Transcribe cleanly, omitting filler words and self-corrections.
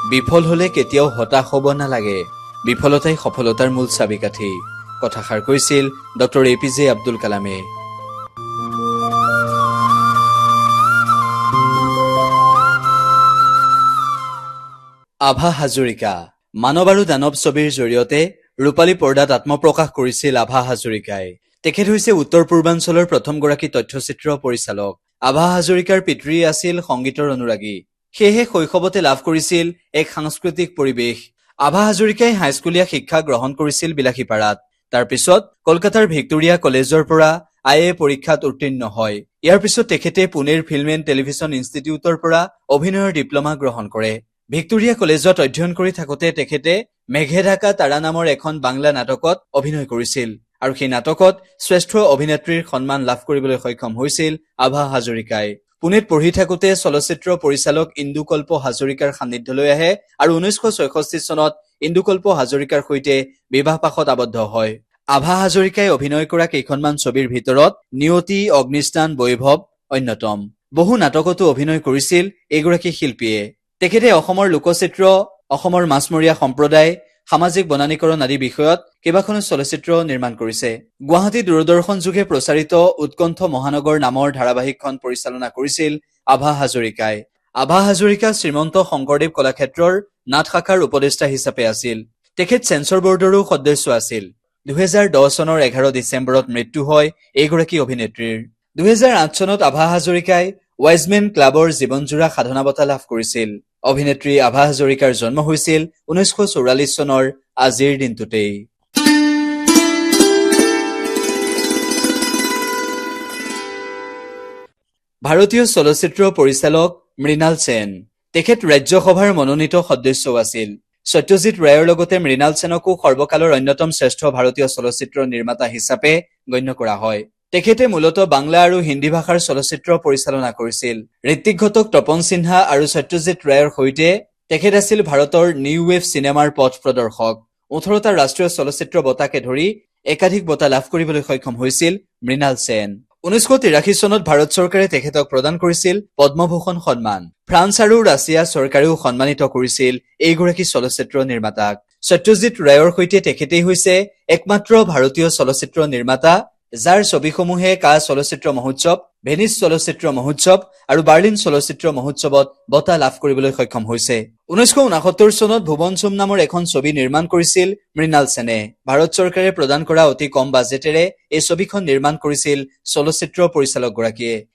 বিফল হলে কেতিয়াও হতাশ হ'ব নালাগে। বিফলতাই সফলতাৰ মূল চাবিকাঠি। কথাষাৰ কৈছিল ডক্টৰ APJ আব্দুল কালামে। আভা হাজৰিকা মানৱ আৰু দানৱ ছবিৰ জৰিয়তে ৰূপালী পৰ্দাত আত্মপ্ৰকাশ কৰিছিল আভা হাজৰিকাই। তেখেত হৈছে উত্তৰ পূৰ্বাঞ্চলৰ প্ৰথমগৰাকী তথ্যচিত্ৰ পৰিচালক। আভা হাজৰিকাৰ পিতৃ আছিল সংগীতৰ অনুৰাগী, সেয়েহে শৈশৱতে লাভ কৰিছিল এক সাংস্কৃতিক পৰিৱেশ। আভা হাজৰিকাই হাইস্কুলীয়া শিক্ষা গ্ৰহণ কৰিছিল বিলাসীপাৰাত। তাৰ পিছত কলকাতাৰ ভিক্টোৰিয়া কলেজৰ পৰা IA পৰীক্ষাত উত্তীৰ্ণ হয়। ইয়াৰ পিছত তেখেতে পুনেৰ ফিল্ম এণ্ড টেলিভিছন ইনষ্টিটিউটৰ পৰা অভিনয়ৰ ডিপ্ল'মা গ্ৰহণ কৰে। ভিক্টোৰিয়া কলেজত অধ্যয়ন কৰি থাকোতে তেখেতে মেঘে ঢাকা তাৰা নামৰ এখন বাংলা নাটকত অভিনয় কৰিছিল আৰু সেই নাটকত শ্ৰেষ্ঠ অভিনেত্ৰীৰ সন্মান লাভ কৰিবলৈ সক্ষম হৈছিল আভা হাজৰিকাই। পুনেত পঢ়ি থাকোতে চলচ্চিত্ৰ পৰিচালক ইন্দুকল্প হাজৰিকাৰ সান্নিধ্যলৈ আহে আৰু 1966 চনত ইন্দুকল্প হাজৰিকাৰ সৈতে বিবাহপাশত আবদ্ধ হয়। আভা হাজৰিকাই অভিনয় কৰা কেইখনমান ছবিৰ ভিতৰত নিয়তি, অগ্নিস্থান, বৈভৱ অন্যতম। বহু নাটকতো অভিনয় কৰিছিল এইগৰাকী শিল্পীয়ে। তেখেতে অসমৰ লোকচিত্ৰ, অসমৰ মাছমৰীয়া সম্প্ৰদায়, সামাজিক বনানীকৰণ আদি বিষয়ত কেইবাখনো চলচ্চিত্ৰ নিৰ্মাণ কৰিছে। গুৱাহাটী দূৰদৰ্শন যোগে প্ৰচাৰিত উৎকণ্ঠ মহানগৰ নামৰ ধাৰাবাহিকখন পৰিচালনা কৰিছিল আভা হাজৰিকাই। আভা হাজৰিকা শ্ৰীমন্ত শংকৰদেৱ কলাক্ষেত্ৰৰ নাট শাখাৰ উপদেষ্টা হিচাপে আছিল। তেখেত চেঞ্চৰ বৰ্ডৰো সদস্য আছিল। 2010 চনৰ 11 ডিচেম্বৰত মৃত্যু হয় এইগৰাকী অভিনেত্ৰীৰ। 2008 চনত আভা হাজৰিকাই ৱাইজমেন ক্লাবৰ জীৱনজোৰা সাধনা বঁটা লাভ কৰিছিল। অভিনেত্ৰী আভা হাজৰিকাৰ জন্ম হৈছিল 1944 চনৰ আজিৰ দিনটোতেই। ভাৰতীয় চলচ্চিত্ৰ পৰিচালক মৃণাল সেন। তেখেত ৰাজ্যসভাৰ মনোনীত সদস্যও আছিল। সত্যজিৎ ৰায়ৰ লগতে মৃণাল সেনকো সৰ্বকালৰ অন্যতম শ্ৰেষ্ঠ ভাৰতীয় চলচ্চিত্ৰ নিৰ্মাতা হিচাপে গণ্য কৰা হয়। তেখেতে মূলতঃ বাংলা আৰু হিন্দী ভাষাৰ চলচ্চিত্ৰ পৰিচালনা কৰিছিল। ঋত্বিক ঘটক, তপন সিনহা আৰু সত্যজিৎ ৰায়ৰ সৈতে তেখেত আছিল ভাৰতৰ নিউ ৱেভ চিনেমাৰ পথ প্ৰদৰ্শক। 18টা ৰাষ্ট্ৰীয় চলচ্চিত্ৰ বঁটাকে ধৰি একাধিক বঁটা লাভ কৰিবলৈ সক্ষম হৈছিল মৃণাল সেন। 1983 চনত ভাৰত চৰকাৰে তেখেতক প্ৰদান কৰিছিল পদ্মভূষণ সন্মান। ফ্ৰান্স আৰু ৰাছিয়া চৰকাৰেও সন্মানিত কৰিছিল এইগৰাকী চলচ্চিত্ৰ নিৰ্মাতাক। সত্যজিৎ ৰায়ৰ সৈতে তেখেতেই হৈছে একমাত্ৰ ভাৰতীয় চলচ্চিত্ৰ নিৰ্মাতা যাৰ ছবিসমূহে কাঁ চলচ্চিত্ৰ মহোৎসৱ, ভেনিছ চলচ্চিত্ৰ মহোৎসৱ আৰু বাৰ্লিন চলচ্চিত্ৰ মহোৎসৱত বঁটা লাভ কৰিবলৈ সক্ষম হৈছে। 1969 চনত ভুৱন চোম নামৰ এখন ছবি নিৰ্মাণ কৰিছিল মৃণাল সেনে। ভাৰত চৰকাৰে প্ৰদান কৰা অতি কম বাজেটেৰে এই ছবিখন নিৰ্মাণ কৰিছিল চলচ্চিত্ৰ পৰিচালকগৰাকীয়ে।